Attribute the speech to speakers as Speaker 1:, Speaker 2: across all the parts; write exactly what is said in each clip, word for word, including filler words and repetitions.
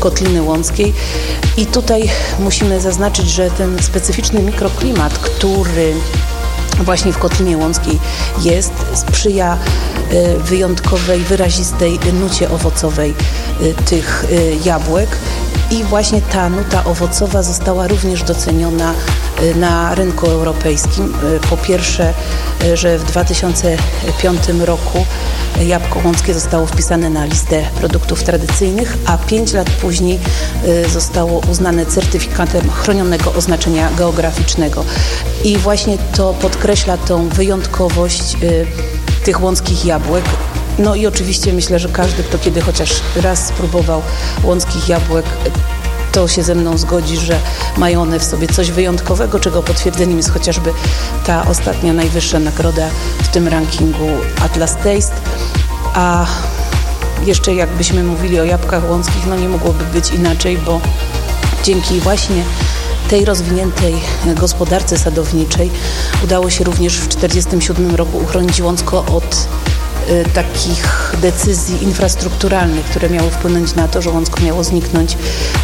Speaker 1: Kotliny Łąckiej. I tutaj musimy zaznaczyć, że ten specyficzny mikroklimat, który właśnie w Kotlinie Łąckiej jest, sprzyja wyjątkowej, wyrazistej nucie owocowej tych jabłek. I właśnie ta nuta owocowa została również doceniona na rynku europejskim. Po pierwsze, że w dwa tysiące piątym roku jabłko łąckie zostało wpisane na listę produktów tradycyjnych, a pięć lat później zostało uznane certyfikatem chronionego oznaczenia geograficznego. I właśnie to podkreśla tą wyjątkowość tych łąckich jabłek. No i oczywiście myślę, że każdy, kto kiedy chociaż raz spróbował łąckich jabłek, to się ze mną zgodzi, że mają one w sobie coś wyjątkowego, czego potwierdzeniem jest chociażby ta ostatnia najwyższa nagroda w tym rankingu Atlas Taste. A jeszcze jakbyśmy mówili o jabłkach łąckich, no nie mogłoby być inaczej, bo dzięki właśnie tej rozwiniętej gospodarce sadowniczej udało się również w tysiąc dziewięćset czterdziestym siódmym roku uchronić Łącko od y, takich decyzji infrastrukturalnych, które miały wpłynąć na to, że Łącko miało zniknąć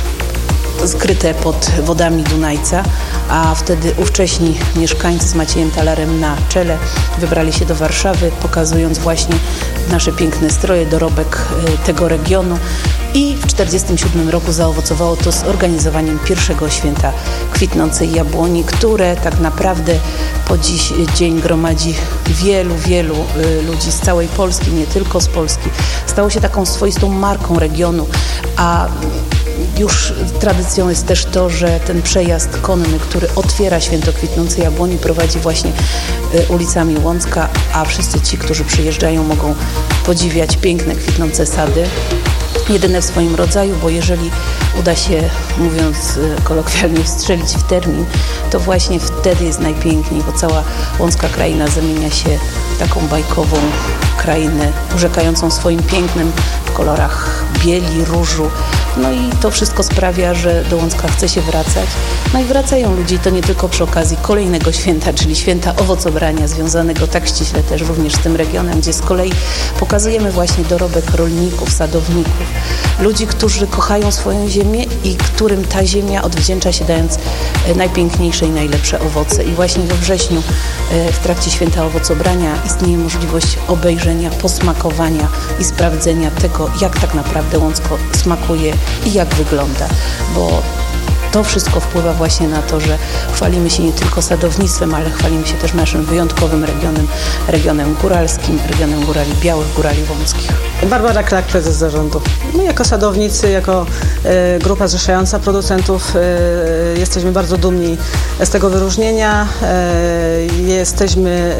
Speaker 1: skryte pod wodami Dunajca, a wtedy ówcześni mieszkańcy z Maciejem Talarem na czele wybrali się do Warszawy, pokazując właśnie nasze piękne stroje, dorobek tego regionu. I w tysiąc dziewięćset czterdziestym siódmym roku zaowocowało to zorganizowaniem pierwszego święta kwitnącej jabłoni, które tak naprawdę po dziś dzień gromadzi wielu, wielu ludzi z całej Polski, nie tylko z Polski. Stało się taką swoistą marką regionu, a już tradycją jest też to, że ten przejazd konny, który otwiera święto kwitnącej jabłoni, prowadzi właśnie ulicami Łącka, a wszyscy ci, którzy przyjeżdżają, mogą podziwiać piękne kwitnące sady. Jedyne w swoim rodzaju, bo jeżeli uda się, mówiąc kolokwialnie, wstrzelić w termin, to właśnie wtedy jest najpiękniej, bo cała łącka kraina zamienia się w taką bajkową krainę, urzekającą swoim pięknem w kolorach bieli, różu. No i to wszystko sprawia, że do Łącka chce się wracać. No i wracają ludzie, i to nie tylko przy okazji kolejnego święta, czyli święta owocobrania, związanego tak ściśle też również z tym regionem, gdzie z kolei pokazujemy właśnie dorobek rolników, sadowników, ludzi, którzy kochają swoją ziemię i którym ta ziemia odwdzięcza się, dając najpiękniejsze i najlepsze owoce. I właśnie we wrześniu w trakcie święta owocobrania istnieje możliwość obejrzenia, posmakowania i sprawdzenia tego, jak tak naprawdę Łącko smakuje i jak wygląda, bo to wszystko wpływa właśnie na to, że chwalimy się nie tylko sadownictwem, ale chwalimy się też naszym wyjątkowym regionem, regionem góralskim, regionem górali białych, górali łąckich.
Speaker 2: Barbara Klak, prezes zarządu. My jako sadownicy, jako e, grupa zrzeszająca producentów e, jesteśmy bardzo dumni z tego wyróżnienia. E, jesteśmy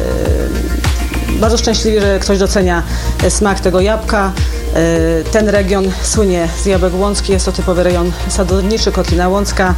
Speaker 2: e, bardzo szczęśliwi, że ktoś docenia smak tego jabłka. Ten region słynie z jabłek łąckich, jest to typowy rejon sadowniczy, Kotlina Łącka.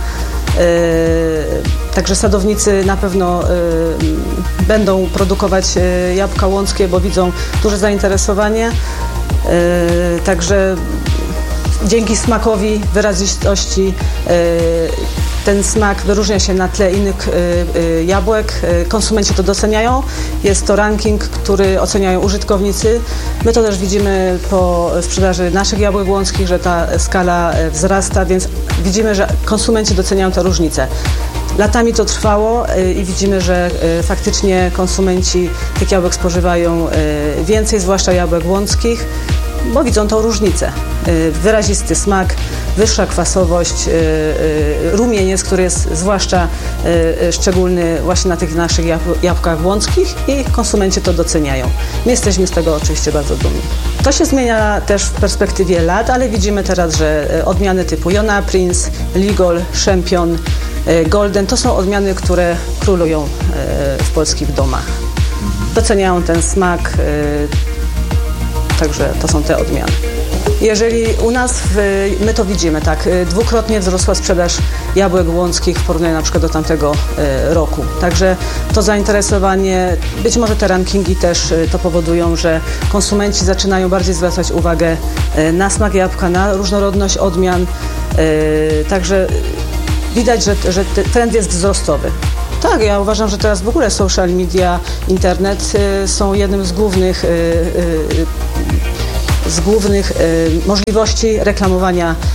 Speaker 2: Także sadownicy na pewno będą produkować jabłka łąckie, bo widzą duże zainteresowanie. Także dzięki smakowi, wyrazistości ten smak wyróżnia się na tle innych jabłek. Konsumenci to doceniają. Jest to ranking, który oceniają użytkownicy. My to też widzimy po sprzedaży naszych jabłek łąckich, że ta skala wzrasta, więc widzimy, że konsumenci doceniają tę różnicę. Latami to trwało i widzimy, że faktycznie konsumenci tych jabłek spożywają więcej, zwłaszcza jabłek łąckich, bo widzą tą różnicę. Wyrazisty smak, wyższa kwasowość, rumieniec, który jest zwłaszcza szczególny właśnie na tych naszych jabłkach łąckich i konsumenci to doceniają. My jesteśmy z tego oczywiście bardzo dumni. To się zmienia też w perspektywie lat, ale widzimy teraz, że odmiany typu Jona Prince, Ligol, Champion, Golden to są odmiany, które królują w polskich domach. Doceniają ten smak, także to są te odmiany. Jeżeli u nas, w, my to widzimy, tak, dwukrotnie wzrosła sprzedaż jabłek łąckich w porównaniu na przykład do tamtego e, roku. Także to zainteresowanie, być może te rankingi też e, to powodują, że konsumenci zaczynają bardziej zwracać uwagę e, na smak jabłka, na różnorodność odmian. E, także widać, że, że trend jest wzrostowy. Tak, ja uważam, że teraz w ogóle social media, internet e, są jednym z głównych e, e, z głównych y, możliwości reklamowania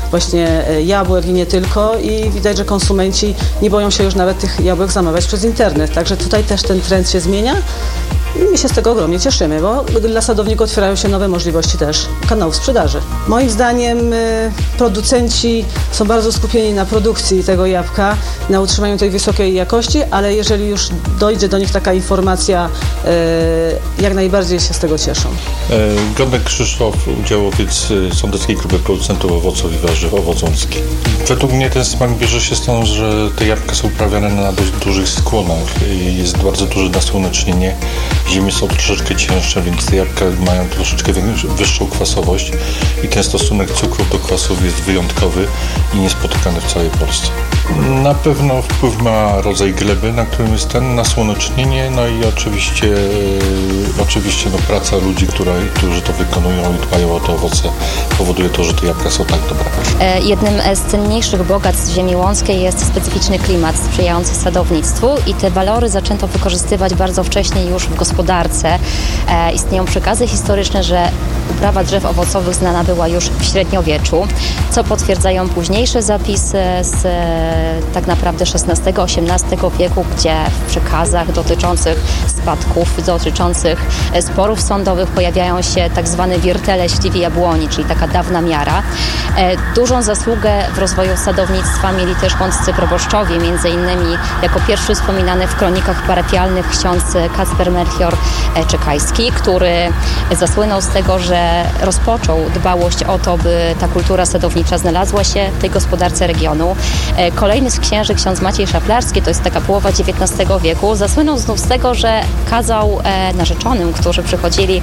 Speaker 2: właśnie jabłek i nie tylko i widać, że konsumenci nie boją się już nawet tych jabłek zamawiać przez internet, także tutaj też ten trend się zmienia. I my się z tego ogromnie cieszymy, bo dla sadowników otwierają się nowe możliwości też kanałów sprzedaży. Moim zdaniem y, producenci są bardzo skupieni na produkcji tego jabłka, na utrzymaniu tej wysokiej jakości, ale jeżeli już dojdzie do nich taka informacja, y, jak najbardziej się z tego cieszą.
Speaker 3: Godek Krzysztof, udziałowiec Sądeckiej Grupy Producentów Owoców i Warzyw Owocąski. Według mnie ten smak bierze się stąd, że te jabłka są uprawiane na dość dużych skłonach. Jest bardzo duże nasłonecznienie. Ziemie są troszeczkę cięższe, więc te jabłka mają troszeczkę wyższą kwasowość i ten stosunek cukrów do kwasów jest wyjątkowy i niespotykany w całej Polsce. Na pewno wpływ ma rodzaj gleby, na którym jest ten, nasłonecznienie, no i oczywiście, e, oczywiście no, praca ludzi, która, którzy to wykonują i dbają o te owoce, powoduje to, że te jabłka są tak dobre.
Speaker 4: E, jednym z cenniejszych bogactw ziemi łąckiej jest specyficzny klimat sprzyjający sadownictwu i te walory zaczęto wykorzystywać bardzo wcześnie już w gospodarce. E, istnieją przekazy historyczne, że uprawa drzew owocowych znana była już w średniowieczu, co potwierdzają późniejsze zapisy z e, tak naprawdę szesnastego osiemnastego wieku, gdzie w przekazach dotyczących spadków, dotyczących sporów sądowych pojawiają się tak zwane wiertele ściwi jabłoni, czyli taka dawna miara. E, dużą zasługę w rozwoju sadownictwa mieli też łąccy proboszczowie, między innymi jako pierwszy wspominany w kronikach parafialnych ksiądz Kacper Melchior Czekajski, który zasłynął z tego, że rozpoczął dbałość o to, by ta kultura sadownicza znalazła się w tej gospodarce regionu. Kolejny z księży, ksiądz Maciej Szaflarski, to jest taka połowa dziewiętnastego wieku, zasłynął znów z tego, że kazał narzeczonym, którzy przychodzili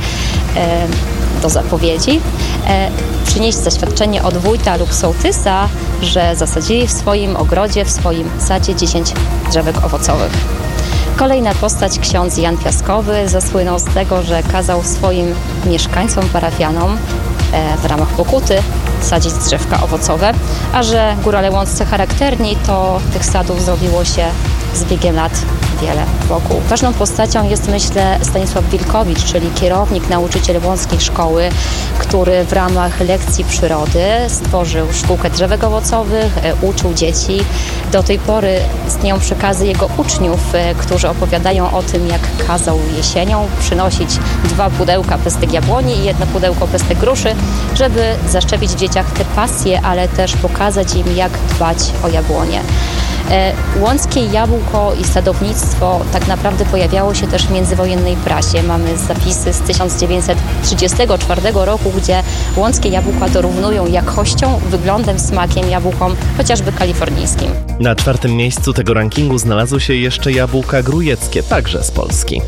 Speaker 4: do zapowiedzi, przynieść zaświadczenie od wójta lub sołtysa, że zasadzili w swoim ogrodzie, w swoim sadzie dziesięć drzewek owocowych. Kolejna postać, ksiądz Jan Piaskowy, zasłynął z tego, że kazał swoim mieszkańcom, parafianom w ramach pokuty sadzić drzewka owocowe, a że górale łąccy charakterni, to tych sadów zrobiło się z biegiem lat wiele wokół. Ważną postacią jest, myślę, Stanisław Wilkowicz, czyli kierownik, nauczyciel łąckiej szkoły, który w ramach lekcji przyrody stworzył szkółkę drzewek owocowych, uczył dzieci. Do tej pory istnieją przekazy jego uczniów, którzy opowiadają o tym, jak kazał jesienią przynosić dwa pudełka pestek jabłoni i jedno pudełko pestek gruszy, żeby zaszczepić w dzieciach tę pasję, ale też pokazać im, jak dbać o jabłonie. Łąckie jabłko i sadownictwo tak naprawdę pojawiało się też w międzywojennej prasie. Mamy zapisy z tysiąc dziewięćset trzydziestego czwartego roku, gdzie łąckie jabłka dorównują jakością, wyglądem, smakiem jabłkom chociażby kalifornijskim.
Speaker 5: Na czwartym miejscu tego rankingu znalazły się jeszcze jabłka grujeckie, także z Polski.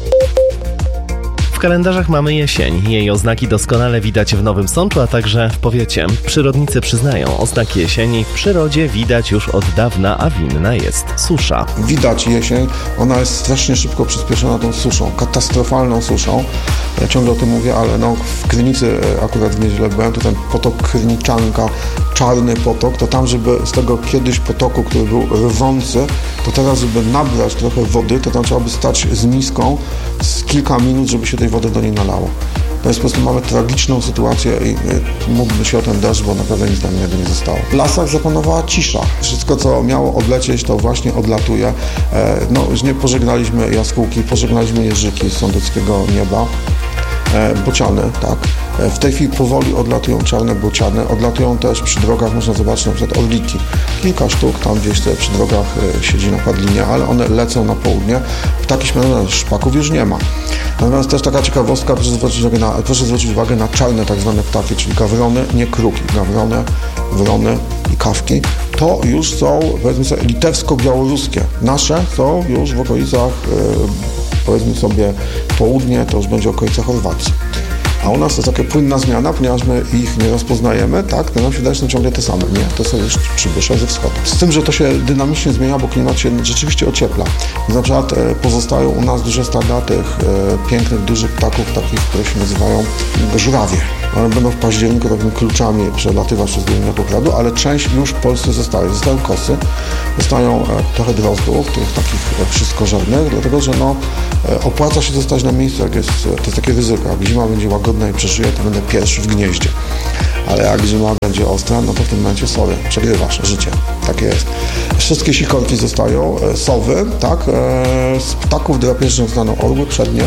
Speaker 5: W kalendarzach mamy jesień. Jej oznaki doskonale widać w Nowym Sączu, a także w powiecie. Przyrodnicy przyznają, oznaki jesieni w przyrodzie widać już od dawna, a winna jest susza.
Speaker 6: Widać jesień, ona jest strasznie szybko przyspieszona tą suszą, katastrofalną suszą. Ja ciągle o tym mówię, ale no, w Krynicy akurat w niedzielę byłem, to ten potok Kryniczanka, czarny potok, to tam, żeby z tego kiedyś potoku, który był rwący, to teraz, żeby nabrać trochę wody, to tam trzeba by stać z miską z kilka minut, żeby się tej wody do niej nalało. To jest po prostu, mamy tragiczną sytuację i mógłby się o ten deszcz, bo naprawdę nic tam innego nie zostało. W lasach zapanowała cisza. Wszystko, co miało odlecieć, to właśnie odlatuje. No, już nie pożegnaliśmy jaskółki, pożegnaliśmy jeżyki z sądeckiego nieba. Bociany, tak. W tej chwili powoli odlatują czarne bociany, odlatują też przy drogach, można zobaczyć na przykład orliki. Kilka sztuk tam gdzieś sobie przy drogach siedzi na padlinie, ale one lecą na południe. Ptaki śmiertelne, szpaków już nie ma. Natomiast też taka ciekawostka, proszę zwrócić uwagę na, proszę zwrócić uwagę na czarne tak zwane ptaki, czyli gawrony, nie kruki, gawrony, wrony i kawki. To już są, powiedzmy sobie, litewsko-białoruskie. Nasze są już w okolicach, powiedzmy sobie, południe, to już będzie okolica Chorwacji. A u nas to taka płynna zmiana, ponieważ my ich nie rozpoznajemy, tak, to nam się daje, że są ciągle te same. Nie, to są już przybysze ze wschodu. Z tym, że to się dynamicznie zmienia, bo klimat się rzeczywiście ociepla. Na przykład e, pozostają u nas duże stada tych e, pięknych, dużych ptaków, takich, które się nazywają żurawie. One będą w październiku takimi kluczami przelatywać przez Dolinę Pokradu, ale część już w Polsce zostaje. Zostają kosy, zostają trochę drozdów, tych takich wszystkożernych, dlatego że no, opłaca się zostać na miejscu, jak jest, to jest takie ryzyko. Jak zima będzie łagodna i przeżyje, to będę pierwszy w gnieździe. Ale jak zima będzie ostra, no to w tym momencie, sorry, przegrywasz życie. Tak jest. Wszystkie sikorki zostają, sowy, tak, z ptaków drapieżnych zostaną orły przednie.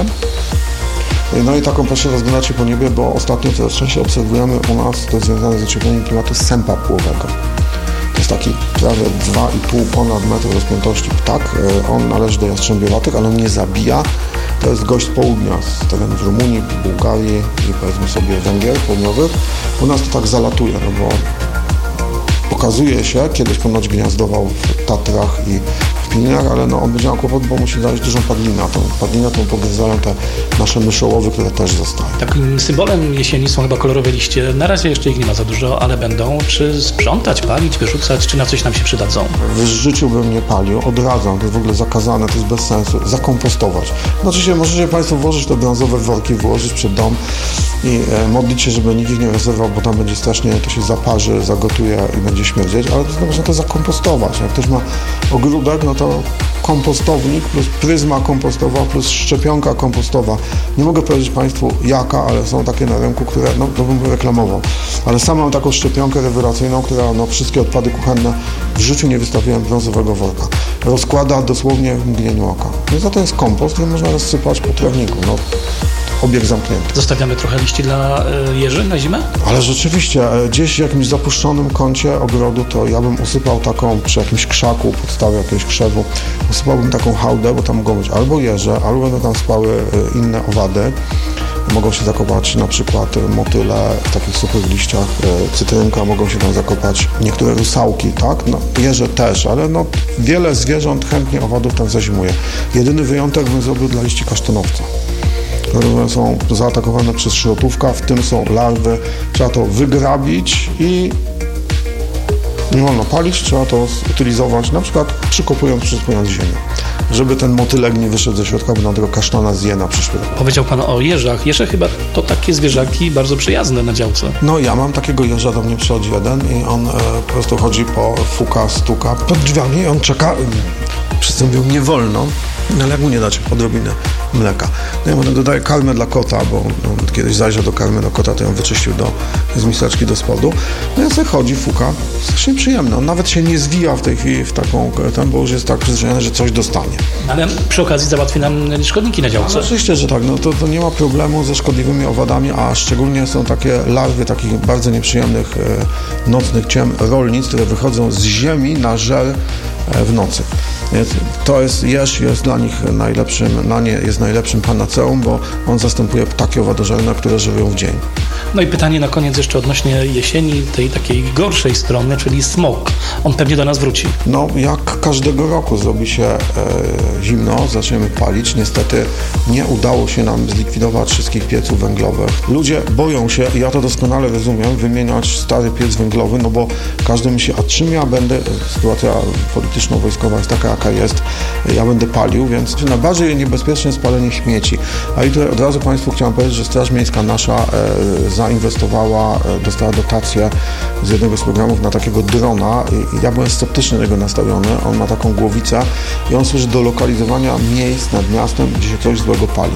Speaker 6: No i taką proszę rozglądać się po niebie, bo ostatnio coraz częściej obserwujemy u nas, to jest związane z ociepleniem klimatu, sępa płowego. To jest taki prawie dwa i pół ponad metr rozpiętości ptak. On należy do jastrzębiowatych, ale on nie zabija. To jest gość z południa, z terenów Rumunii, Bułgarii i powiedzmy sobie Węgier południowych. U nas to tak zalatuje, no bo pokazuje się, kiedyś ponoć gniazdował w Tatrach i w Pilniach, ale no on będzie miał kłopot, bo musi dać dużą padlinę. Tą padlinę tą pogryzają te nasze myszołowy, które też zostają.
Speaker 7: Takim symbolem jesieni są chyba kolorowe liście. Na razie jeszcze ich nie ma za dużo, ale będą. Czy sprzątać, palić, wyrzucać, czy na coś nam się przydadzą?
Speaker 6: W życiu bym nie palił, odradzam, to jest w ogóle zakazane, to jest bez sensu. Zakompostować. No oczywiście możecie Państwo włożyć te brązowe worki, włożyć przed dom i e, modlić się, żeby nikt ich nie rozerwał, bo tam będzie strasznie, to się zaparzy, zagotuje i będzie śmierdzieć, ale to można to zakompostować. Jak ktoś ma ogródek, no to kompostownik plus pryzma kompostowa plus szczepionka kompostowa. Nie mogę powiedzieć Państwu jaka, ale są takie na rynku, które, no to bym reklamował. Ale sam mam taką szczepionkę rewelacyjną, która no, wszystkie odpady kuchenne w życiu nie wystawiłem brązowego worka. Rozkłada dosłownie w mgnieniu oka. No za to jest kompost, który można rozsypać po trawniku. No, obieg zamknięty.
Speaker 7: Zostawiamy trochę liści dla y, jeży na zimę?
Speaker 6: Ale rzeczywiście, gdzieś w jakimś zapuszczonym kącie ogrodu, to ja bym usypał taką, przy jakimś krzaku, podstawie jakiegoś krzewu, usypałbym taką hałdę, bo tam mogą być albo jeże, albo będą tam spały y, inne owady. Mogą się zakopać na przykład motyle w takich suchych liściach, y, cytrynka, mogą się tam zakopać niektóre rusałki, tak? No, jeże też, ale no, wiele zwierząt chętnie owadów tam zazimuje. Jedyny wyjątek bym zrobił dla liści kasztanowca. One są zaatakowane przez szrotówka, w tym są larwy. Trzeba to wygrabić i nie wolno palić, trzeba to zutylizować, na przykład przykopując, przyspując ziemię, żeby ten motylek nie wyszedł ze środka, bo na tego kasztana zje na przyszły rok.
Speaker 7: Powiedział Pan o jeżach. Jeże chyba to takie zwierzaki bardzo przyjazne na działce.
Speaker 6: No ja mam takiego jeża, do mnie przychodzi jeden i on e, po prostu chodzi po fuka, stuka pod drzwiami i on czeka. Wszyscy mówią, nie wolno, ale jak mu nie dać odrobinę mleka. No ja potem dodaję karmę dla kota, bo on kiedyś zajrzał do karmy do kota, to ją wyczyścił do, z miseczki do spodu. No ja sobie chodzi, fuka, strasznie przyjemne. On nawet się nie zwija w tej chwili w taką, tam, bo już jest tak przyzwyczajony, że coś dostanie.
Speaker 7: Ale przy okazji załatwi nam szkodniki na działce.
Speaker 6: No, oczywiście, że tak, no to, to nie ma problemu ze szkodliwymi owadami, a szczególnie są takie larwy takich bardzo nieprzyjemnych e, nocnych ciem rolnic, które wychodzą z ziemi na żel e, w nocy. To jest jeż, jest dla nich najlepszym, na nie jest najlepszym panaceum, bo on zastępuje ptaki owadożerne, które żyją w dzień.
Speaker 7: No i pytanie na koniec jeszcze odnośnie jesieni, tej takiej gorszej strony, czyli smog. On pewnie do nas wróci.
Speaker 6: No, jak każdego roku zrobi się e, zimno, zaczniemy palić. Niestety nie udało się nam zlikwidować wszystkich pieców węglowych. Ludzie boją się, i ja to doskonale rozumiem, wymieniać stary piec węglowy, no bo każdy myśli, a czym ja będę, sytuacja polityczno-wojskowa jest taka, jaka jest, ja będę palił, więc najbardziej niebezpieczne jest palenie śmieci. A i tutaj od razu Państwu chciałem powiedzieć, że Straż Miejska nasza e, zainwestowała, e, dostała dotację z jednego z programów na takiego drona i ja byłem sceptycznie do niego nastawiony. On ma taką głowicę i on służy do lokalizowania miejsc nad miastem, gdzie się coś złego pali.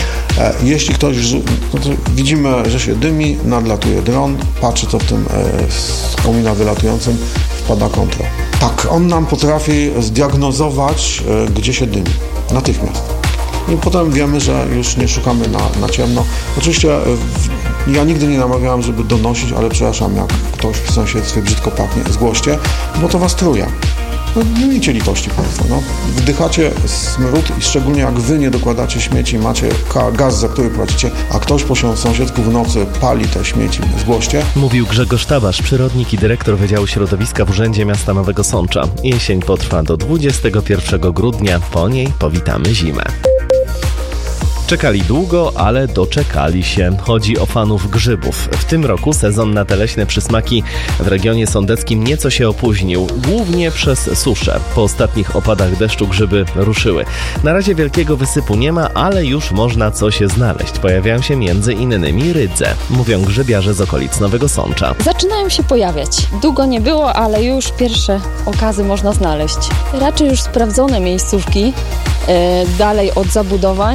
Speaker 6: E, jeśli ktoś, no to widzimy, że się dymi, nadlatuje dron, patrzy, co w tym e, z komina wylatującym, wpada kontra. Tak, on nam potrafi zdiagnozować, e, gdzie się dymi, natychmiast. I potem wiemy, że już nie szukamy na, na ciemno. Oczywiście e, w, ja nigdy nie namawiałem, żeby donosić, ale przepraszam, jak ktoś w sąsiedztwie brzydko pachnie, zgłoście, bo to was truje. No, nie miejcie litości Państwo, no. Wdychacie smród i szczególnie jak Wy nie dokładacie śmieci, macie gaz, za który płacicie, a ktoś po sąsiedzku w nocy pali te śmieci, zgłoście.
Speaker 5: Mówił Grzegorz Tabasz, przyrodnik i dyrektor Wydziału Środowiska w Urzędzie Miasta Nowego Sącza. Jesień potrwa do dwudziestego pierwszego grudnia, po niej powitamy zimę. Czekali długo, ale doczekali się. Chodzi o fanów grzybów. W tym roku sezon na te leśne przysmaki w regionie sądeckim nieco się opóźnił, głównie przez suszę. Po ostatnich opadach deszczu grzyby ruszyły. Na razie wielkiego wysypu nie ma, ale już można coś znaleźć. Pojawiają się między innymi rydze, mówią grzybiarze z okolic Nowego Sącza.
Speaker 8: Zaczynają się pojawiać. Długo nie było, ale już pierwsze okazy można znaleźć. Raczej już sprawdzone miejscówki, e, dalej od zabudowań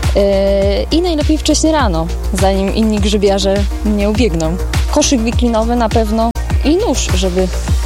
Speaker 8: e, i najlepiej wcześnie rano, zanim inni grzybiarze nie ubiegną. Koszyk wiklinowy na pewno i nóż, żeby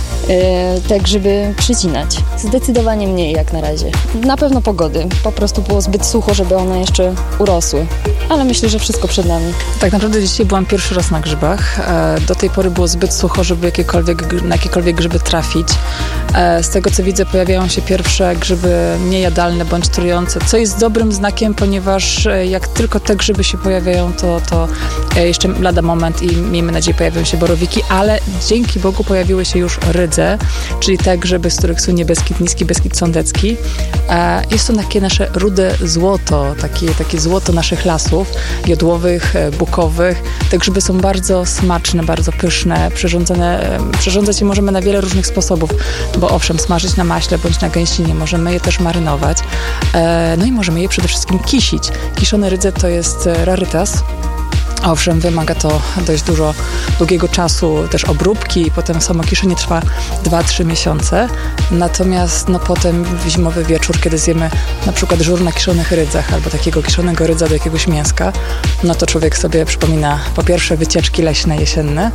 Speaker 8: te grzyby przycinać. Zdecydowanie mniej jak na razie. Na pewno pogody. Po prostu było zbyt sucho, żeby one jeszcze urosły. Ale myślę, że wszystko przed nami.
Speaker 9: Tak naprawdę dzisiaj byłam pierwszy raz na grzybach. Do tej pory było zbyt sucho, żeby jakiekolwiek, na jakiekolwiek grzyby trafić. Z tego co widzę, pojawiają się pierwsze grzyby niejadalne bądź trujące, co jest dobrym znakiem, ponieważ jak tylko te grzyby się pojawiają, to, to jeszcze lada moment i miejmy nadzieję pojawią się borowiki, ale dzięki Bogu pojawiły się już rydze, czyli te grzyby, z których słynie Beskid Niski, Beskid Sądecki. Jest to takie nasze rude złoto, takie, takie złoto naszych lasów jodłowych, bukowych. Te grzyby są bardzo smaczne, bardzo pyszne, przyrządzane, przyrządzać je możemy na wiele różnych sposobów, bo owszem, smażyć na maśle bądź na gęsinie, możemy je też marynować, no i możemy je przede wszystkim kisić. Kiszone rydze to jest rarytas. Owszem, wymaga to dość dużo, długiego czasu, też obróbki, potem samo kiszenie trwa dwa trzy miesiące. Natomiast no, potem w zimowy wieczór, kiedy zjemy na przykład żur na kiszonych rydzach albo takiego kiszonego rydza do jakiegoś mięska, no to człowiek sobie przypomina po pierwsze wycieczki leśne, jesienne,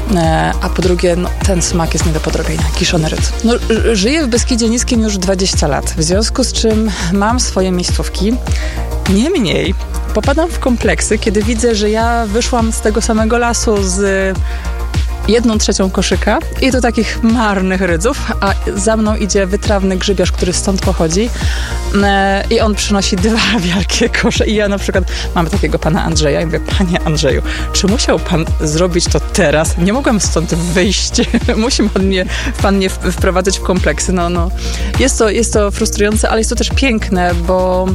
Speaker 9: a po drugie no, ten smak jest nie do podrobienia, kiszony rydz. No, żyję w Beskidzie Niskim już dwadzieścia lat, w związku z czym mam swoje miejscówki. Niemniej popadam w kompleksy, kiedy widzę, że ja wyszłam z tego samego lasu z jedną trzecią koszyka i do takich marnych rydzów, a za mną idzie wytrawny grzybiarz, który stąd pochodzi i on przynosi dwa wielkie kosze i ja na przykład mam takiego pana Andrzeja i mówię, panie Andrzeju, czy musiał pan zrobić to teraz? Nie mogłam stąd wyjść. Musi pan mnie, pan mnie wprowadzać w kompleksy. No, no. Jest to, jest to frustrujące, ale jest to też piękne, bo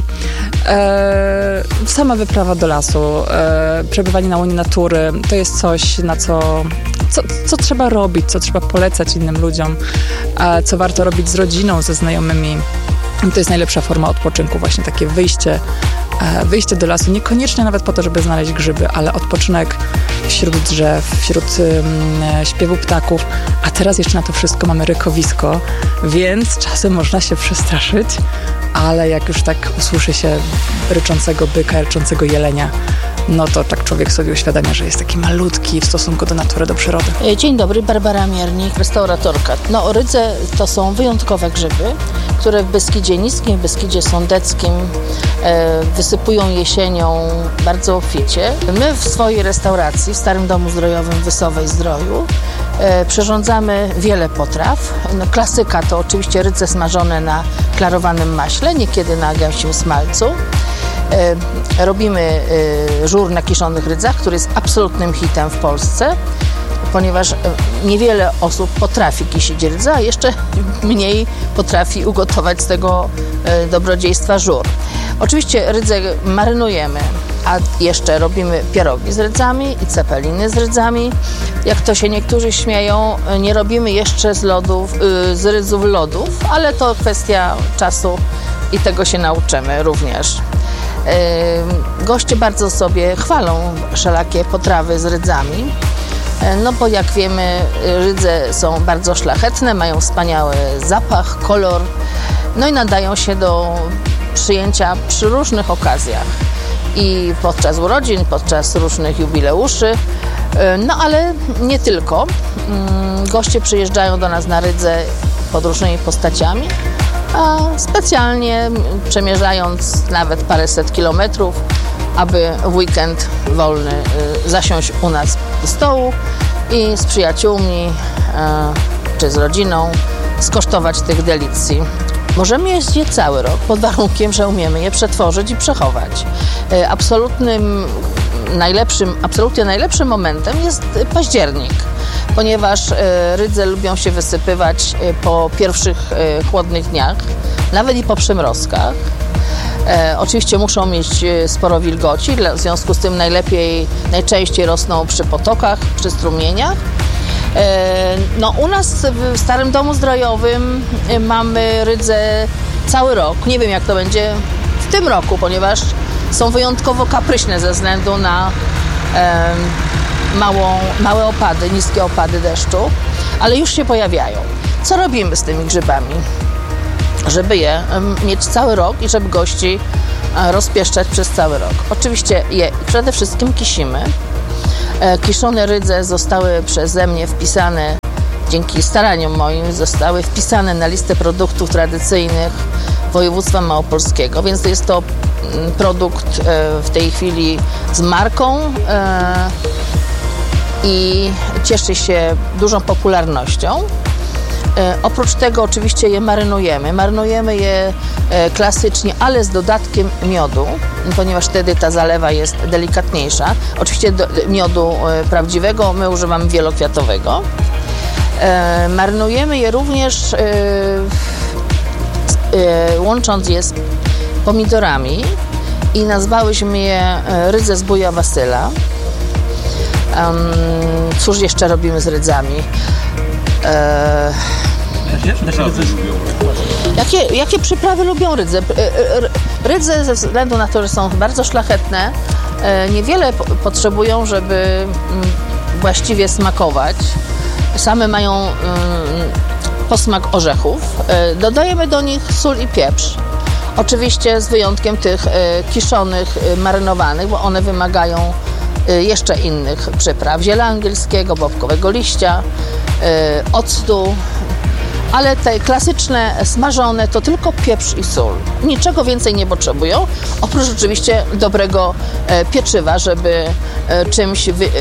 Speaker 9: e, sama wyprawa do lasu, e, przebywanie na łonie natury, to jest coś, na co Co, co trzeba robić, co trzeba polecać innym ludziom, a co warto robić z rodziną, ze znajomymi. To jest najlepsza forma odpoczynku, właśnie takie wyjście, wyjście do lasu, niekoniecznie nawet po to, żeby znaleźć grzyby, ale odpoczynek wśród drzew, wśród um, śpiewu ptaków, a teraz jeszcze na to wszystko mamy rykowisko, więc czasem można się przestraszyć, ale jak już tak usłyszy się ryczącego byka, ryczącego jelenia, no to tak człowiek sobie uświadamia, że jest taki malutki w stosunku do natury, do przyrody.
Speaker 10: Dzień dobry, Barbara Miernik, restauratorka. No, rydze to są wyjątkowe grzyby, które w Beskidzie Niskim, w Beskidzie Sądeckim e, wysypują jesienią bardzo obficie. My w swojej restauracji, w Starym Domu Zdrojowym w Wysowej Zdroju, e, przyrządzamy wiele potraw. No, klasyka to oczywiście rydze smażone na klarowanym maśle, niekiedy na gęsim smalcu. E, robimy e, żur na kiszonych rydzach, który jest absolutnym hitem w Polsce, ponieważ niewiele osób potrafi kisić rydza, a jeszcze mniej potrafi ugotować z tego e, dobrodziejstwa żur. Oczywiście rydze marynujemy, a jeszcze robimy pierogi z rydzami i cepeliny z rydzami. Jak to się niektórzy śmieją, nie robimy jeszcze z lodów, y, z rydzów lodów, ale to kwestia czasu i tego się nauczymy również. Y, goście bardzo sobie chwalą wszelakie potrawy z rydzami, no bo jak wiemy, rydze są bardzo szlachetne, mają wspaniały zapach, kolor, no i nadają się do przyjęcia przy różnych okazjach. I podczas urodzin, podczas różnych jubileuszy, no ale nie tylko. Goście przyjeżdżają do nas na rydzę pod różnymi postaciami, a specjalnie przemierzając nawet paręset kilometrów, aby w weekend wolny zasiąść u nas do stołu i z przyjaciółmi czy z rodziną skosztować tych delicji. Możemy jeść je cały rok, pod warunkiem, że umiemy je przetworzyć i przechować. Absolutnym najlepszym, absolutnie najlepszym momentem jest październik, ponieważ rydze lubią się wysypywać po pierwszych chłodnych dniach, nawet i po przymrozkach. E, oczywiście muszą mieć sporo wilgoci, w związku z tym najlepiej, najczęściej rosną przy potokach, przy strumieniach. E, no, u nas w Starym Domu Zdrojowym mamy rydzę cały rok. Nie wiem, jak to będzie w tym roku, ponieważ są wyjątkowo kapryśne ze względu na e, małą, małe opady, niskie opady deszczu, ale już się pojawiają. Co robimy z tymi grzybami? Żeby je mieć cały rok i żeby gości rozpieszczać przez cały rok. Oczywiście je przede wszystkim kisimy. Kiszone rydze zostały przeze mnie wpisane, dzięki staraniom moim, zostały wpisane na listę produktów tradycyjnych województwa małopolskiego, więc jest to produkt w tej chwili z marką i cieszy się dużą popularnością. E, oprócz tego oczywiście je marynujemy. Marynujemy je e, klasycznie, ale z dodatkiem miodu, ponieważ wtedy ta zalewa jest delikatniejsza. Oczywiście do, miodu e, prawdziwego, my używamy wielokwiatowego. E, marynujemy je również e, e, łącząc je z pomidorami i nazwałyśmy je e, rydze z buja Wasyla. Um, cóż jeszcze robimy z rydzami? E, jakie, jakie przyprawy lubią rydze? Rydze ze względu na to, że są bardzo szlachetne, niewiele potrzebują, żeby właściwie smakować. Same mają posmak orzechów. Dodajemy do nich sól i pieprz. Oczywiście z wyjątkiem tych kiszonych, marynowanych, bo one wymagają jeszcze innych przypraw, ziela angielskiego, bobkowego liścia, yy, octu, ale te klasyczne smażone to tylko pieprz i sól. Niczego więcej nie potrzebują, oprócz oczywiście dobrego e, pieczywa, żeby e, czymś wy, e,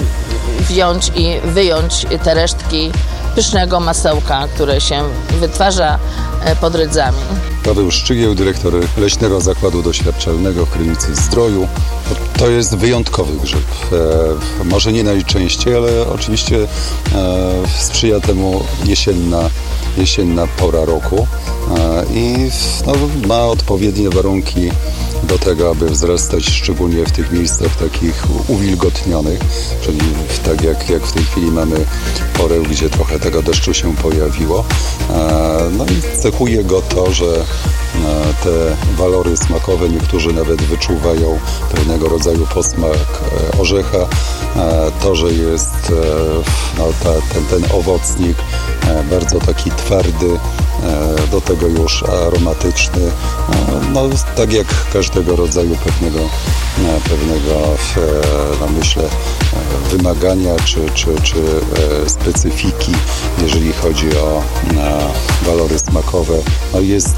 Speaker 10: wziąć i wyjąć te resztki pysznego masełka, które się wytwarza e, pod rydzami.
Speaker 11: Paweł Szczygieł, dyrektor Leśnego Zakładu Doświadczalnego w Krynicy-Zdroju. To jest wyjątkowy grzyb. E, może nie najczęściej, ale oczywiście e, sprzyja temu jesienna, jesienna pora roku e, i no, ma odpowiednie warunki do tego, aby wzrastać, szczególnie w tych miejscach takich uwilgotnionych, czyli tak jak, jak w tej chwili mamy porę, gdzie trochę tego deszczu się pojawiło. No i cechuje go to, że te walory smakowe, niektórzy nawet wyczuwają pewnego rodzaju posmak orzecha, to, że jest no, ta, ten, ten owocnik bardzo taki twardy, do tego już aromatyczny, no tak jak każdego rodzaju pewnego, pewnego no myślę, wymagania czy, czy, czy specyfiki, jeżeli chodzi o walory smakowe, no jest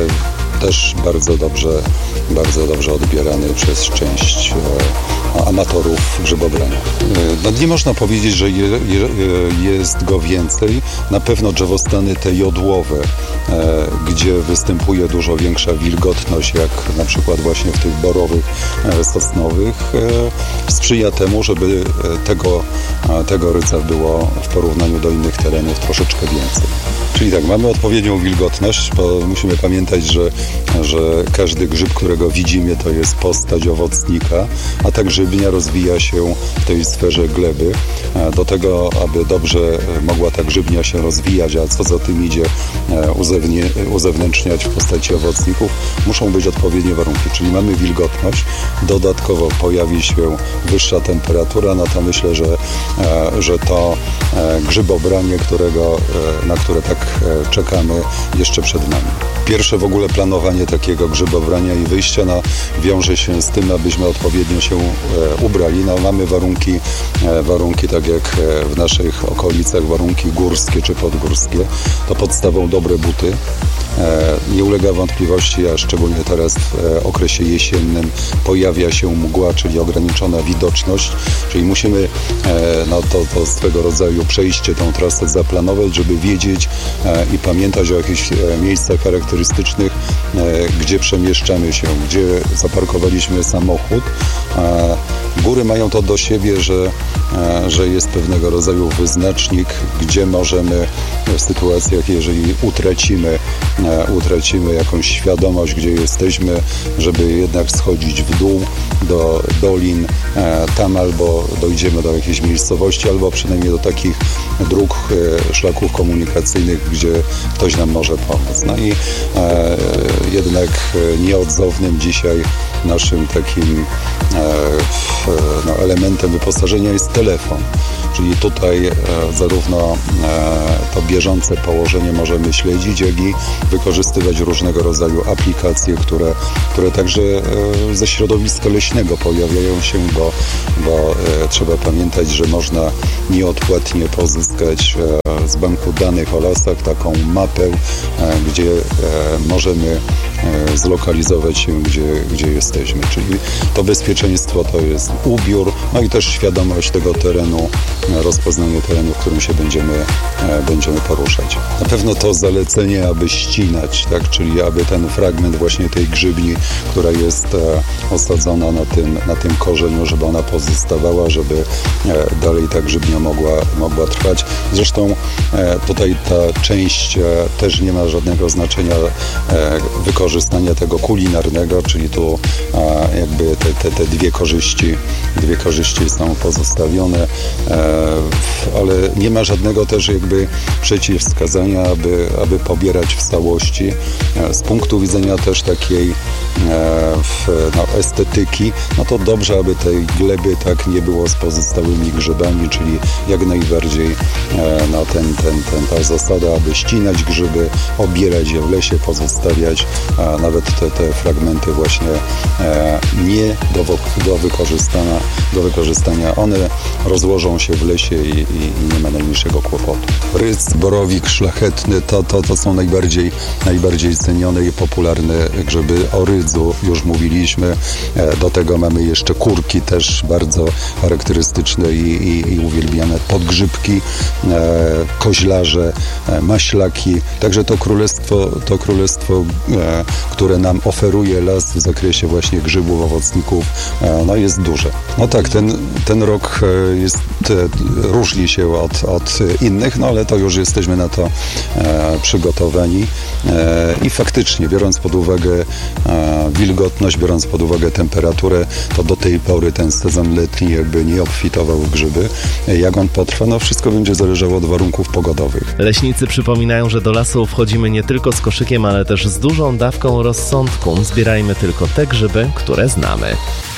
Speaker 11: też bardzo dobrze, bardzo dobrze odbierany przez część amatorów grzybobrania. No nie można powiedzieć, że je, je, jest go więcej. Na pewno drzewostany te jodłowe, gdzie występuje dużo większa wilgotność, jak na przykład właśnie w tych borowych, sosnowych, sprzyja temu, żeby tego, tego rydza było w porównaniu do innych terenów troszeczkę więcej. Czyli tak, mamy odpowiednią wilgotność, bo musimy pamiętać, że, że każdy grzyb, którego widzimy, to jest postać owocnika, a ta grzybnia rozwija się w tej sferze gleby. Do tego, aby dobrze mogła ta grzybnia się rozwijać, a co za tym idzie uzewnie, uzewnętrzniać w postaci owocników, muszą być odpowiednie warunki, czyli mamy wilgotność, dodatkowo pojawi się wyższa temperatura, no to myślę, że, że to grzybobranie, którego, na które tak czekamy, jeszcze przed nami. Pierwsze w ogóle planowanie takiego grzybobrania i wyjścia no, wiąże się z tym, abyśmy odpowiednio się e, ubrali. No, mamy warunki, e, warunki, tak jak w naszych okolicach, warunki górskie czy podgórskie. To podstawą dobre buty. E, nie ulega wątpliwości, a szczególnie teraz w e, okresie jesiennym pojawia się mgła, czyli ograniczona widoczność, czyli musimy e, no, to, to swego rodzaju przejście, tą trasę zaplanować, żeby wiedzieć e, i pamiętać o jakichś e, miejscach charakterystycznych, e, gdzie przemieszczamy się, gdzie zaparkowaliśmy samochód. E, góry mają to do siebie, że, e, że jest pewnego rodzaju wyznacznik, gdzie możemy w sytuacjach, jeżeli utracimy, utracimy jakąś świadomość, gdzie jesteśmy, żeby jednak schodzić w dół do dolin, tam albo dojdziemy do jakiejś miejscowości, albo przynajmniej do takich dróg, szlaków komunikacyjnych, gdzie ktoś nam może pomóc. No i e, jednak nieodzownym dzisiaj naszym takim e, no, elementem wyposażenia jest telefon. Czyli tutaj e, zarówno e, to bieżące położenie możemy śledzić, jak i wykorzystywać różnego rodzaju aplikacje, które, które także e, ze środowiska leśnego pojawiają się, bo, bo e, trzeba pamiętać, że można nieodpłatnie pozyskać e, z banku danych o lasach taką mapę, e, gdzie e, możemy e, zlokalizować się, gdzie, gdzie jesteśmy. Czyli to bezpieczeństwo to jest ubiór, no i też świadomość tego terenu, rozpoznanie terenu, w którym się będziemy, e, będziemy poruszać. Na pewno to zalecenie, aby ścinać, tak, czyli aby ten fragment właśnie tej grzybni, która jest e, osadzona na tym, na tym korzeniu, żeby ona pozostawała, żeby e, dalej ta grzybnia mogła, mogła trwać. Zresztą e, tutaj ta część e, też nie ma żadnego znaczenia e, wykorzystania tego kulinarnego, czyli tu e, jakby te, te, te dwie korzyści, dwie korzyści są pozostawione. E, ale nie ma żadnego też jakby przeciwwskazania, aby, aby pobierać w całości. Z punktu widzenia też takiej no, estetyki, no to dobrze, aby tej gleby tak nie było z pozostałymi grzybami, czyli jak najbardziej no, ten, ten, ten, ta zasada, aby ścinać grzyby, obierać je w lesie, pozostawiać nawet te, te fragmenty właśnie nie do, do, wykorzystania, do wykorzystania. One rozłożą się w lesie i, i nie ma najmniejszego kłopotu. Rydz, borowik szlachetny, to, to, to są najbardziej, najbardziej cenione i popularne grzyby. O rydzu już mówiliśmy. Do tego mamy jeszcze kurki, też bardzo charakterystyczne i, i, i uwielbiane. Podgrzybki, e, koźlarze, e, maślaki. Także to królestwo, to królestwo e, które nam oferuje las w zakresie właśnie grzybów, owocników, e, no jest duże. No tak, ten, ten rok jest różni się od, od innych, no ale to już jesteśmy na to e, przygotowani e, i faktycznie, biorąc pod uwagę e, wilgotność, biorąc pod uwagę temperaturę, to do tej pory ten sezon letni jakby nie obfitował w grzyby. E, jak on potrwa, no wszystko będzie zależało od warunków pogodowych.
Speaker 5: Leśnicy przypominają, że do lasu wchodzimy nie tylko z koszykiem, ale też z dużą dawką rozsądku. Zbierajmy tylko te grzyby, które znamy.